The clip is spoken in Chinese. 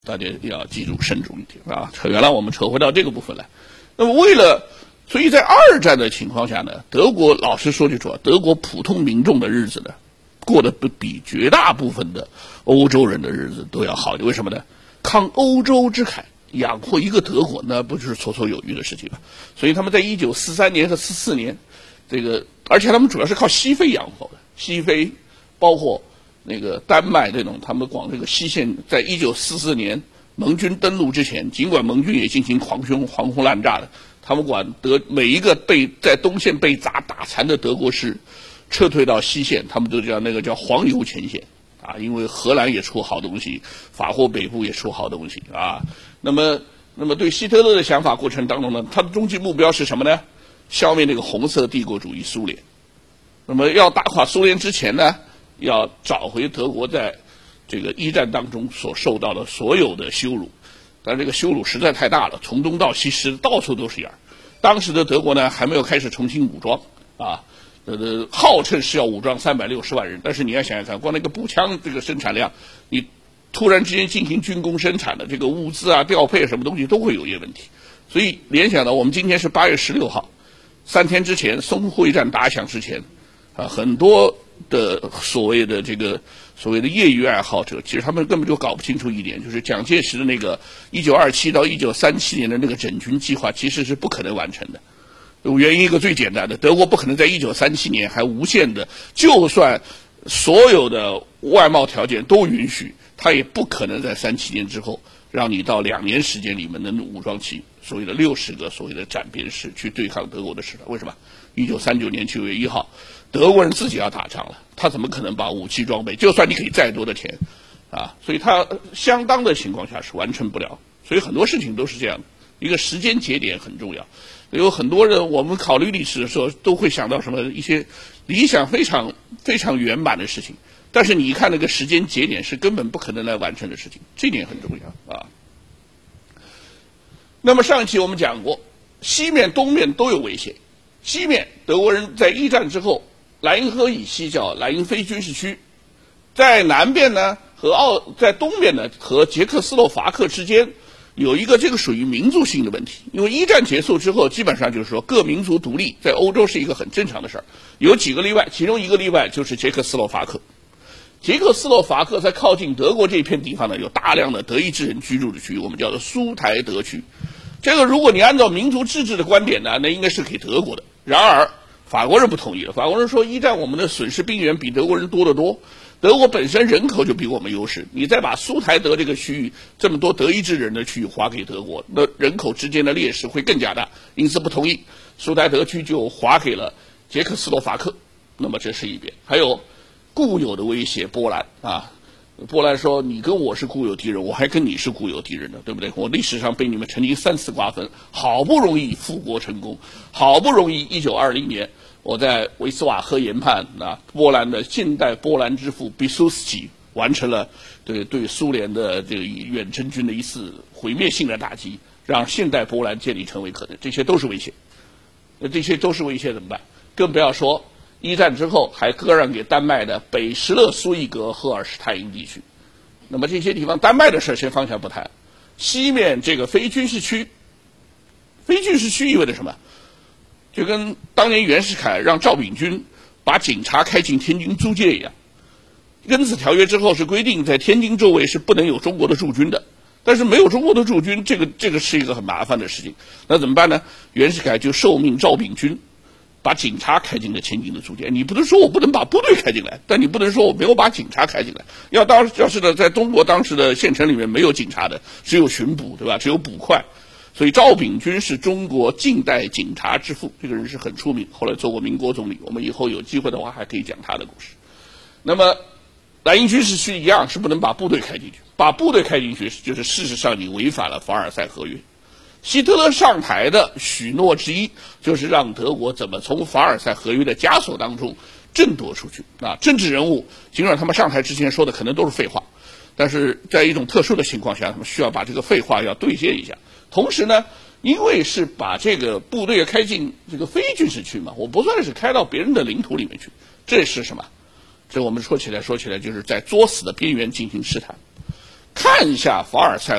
大家要记住慎重一点啊！原来我们扯回到这个部分来。那么所以在二战的情况下呢，德国老实说句实话，德国普通民众的日子呢，过得比绝大部分的欧洲人的日子都要好。为什么呢？抗欧洲之慨，养活一个德国，那不就是绰绰有余的事情吗？所以他们在1943年和44年，而且他们主要是靠西非养活的，西非包括那个丹麦这种，他们广这个西线，在1944年盟军登陆之前，尽管盟军也进行狂轰滥炸的，他们管每一个在东线被打残的德国师撤退到西线，他们都叫那个叫黄油前线啊，因为荷兰也出好东西，法国北部也出好东西啊。那么对希特勒的想法过程当中呢，他的终极目标是什么呢？消灭那个红色帝国主义苏联。那么要打垮苏联之前呢，要找回德国在这个一战当中所受到的所有的羞辱，但这个羞辱实在太大了，从东到西到处都是眼儿。当时的德国呢还没有开始重新武装啊，号称是要武装360万人，但是你要想想看，光那个步枪这个生产量，你突然之间进行军工生产的这个物资啊、调配什么东西都会有一些问题。所以联想到我们今天是8月16号，3天之前淞沪会战打响之前啊，很多的所谓的业余爱好者，其实他们根本就搞不清楚一点，就是蒋介石的那个1927到1937年的那个整军计划其实是不可能完成的。原因一个最简单的，德国不可能在1937年还无限的，就算所有的外贸条件都允许，他也不可能在37年之后让你到2年时间里面能武装起所谓的60个所谓的斩边师去对抗德国的师团。为什么？1939年9月1号，德国人自己要打仗了，他怎么可能把武器装备？就算你给再多的钱，啊，所以他相当的情况下是完成不了。所以很多事情都是这样的，一个时间节点很重要。有很多人，我们考虑历史的时候，都会想到什么一些理想非常非常圆满的事情，但是你一看那个时间节点是根本不可能来完成的事情，这点很重要啊。那么上一期我们讲过，西面、东面都有威胁。西面德国人在一战之后，莱茵河以西叫莱茵非军事区，在南边呢在东边呢和捷克斯洛伐克之间有一个这个属于民族性的问题。因为一战结束之后，基本上就是说各民族独立，在欧洲是一个很正常的事儿。有几个例外，其中一个例外就是捷克斯洛伐克。捷克斯洛伐克在靠近德国这片地方呢，有大量的德意志人居住的区域，我们叫做苏台德区。这个如果你按照民族自治的观点呢，那应该是给德国的。然而法国人不同意了，法国人说一战我们的损失兵员比德国人多得多，德国本身人口就比我们优势，你再把苏台德这个区域这么多德意志人的区域划给德国，那人口之间的劣势会更加大，因此不同意，苏台德区就划给了捷克斯洛伐克。那么这是一边，还有固有的威胁波兰啊，波兰说你跟我是固有敌人，我还跟你是固有敌人的，对不对？我历史上被你们曾经3次瓜分，好不容易复国成功，好不容易1920年我在维斯瓦赫研判波兰的近代波兰之父比苏斯基完成了对苏联的这个远征军的一次毁灭性的打击，让现代波兰建立成为可能，这些都是威胁。这些都是威胁怎么办？更不要说一战之后还割让给丹麦的北施勒苏伊格赫尔施泰因地区。那么这些地方丹麦的事先放下不谈，西面这个非军事区意味着什么？就跟当年袁世凯让赵秉钧把警察开进天津租界一样。庚子条约之后是规定在天津周围是不能有中国的驻军的，但是没有中国的驻军，这个是一个很麻烦的事情。那怎么办呢？袁世凯就受命赵秉钧把警察开进了天津的租界。你不能说我不能把部队开进来，但你不能说我没有把警察开进来。要是呢，在中国当时的县城里面没有警察的，只有巡捕，对吧？只有捕快。所以赵秉钧是中国近代警察之父，这个人是很出名，后来做过民国总理，我们以后有机会的话还可以讲他的故事。那么莱茵军事区一样是不能把部队开进去，把部队开进去就是事实上你违反了凡尔赛合约。希特勒上台的许诺之一就是让德国怎么从凡尔赛合约的枷锁当中挣脱出去。政治人物尽管他们上台之前说的可能都是废话，但是在一种特殊的情况下，他们需要把这个废话要兑现一下。同时呢，因为是把这个部队开进这个非军事区嘛，我不算是开到别人的领土里面去，这是什么？这我们说起来就是在作死的边缘进行试探。 看一下凡尔赛